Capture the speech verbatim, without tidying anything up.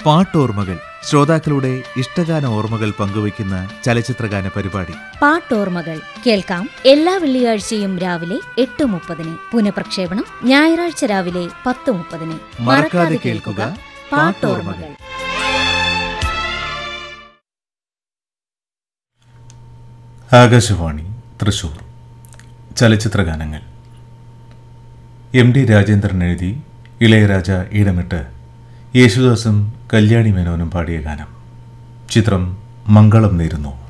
പാട്ടോർമ്മകൾ ശ്രോതാക്കളുടെ ഇഷ്ടഗാന ഓർമ്മകൾ പങ്കുവയ്ക്കുന്ന ചലച്ചിത്രഗാന പരിപാടി. പാട്ടോർമ്മകൾ കേൾക്കാം എല്ലാ വെള്ളിയാഴ്ചയും രാവിലെ എട്ട് മുപ്പതിന്. പുനഃപ്രക്ഷേപണം ഞായറാഴ്ച രാവിലെ പത്ത് മുപ്പതിന്. മറക്കാതെ കേൾക്കുക പാട്ടോർമ്മകൾ. ആകാശവാണി തൃശൂർ. ചലച്ചിത്രഗാനങ്ങൾ. എം ഡി രാജേന്ദ്രൻ എഴുതി ഇളയരാജ ഈടമിട്ട് യേശുദാസും കല്യാണി മേനോനും പാടിയ ഗാനം. ചിത്രം മംഗളം നേരുന്നു.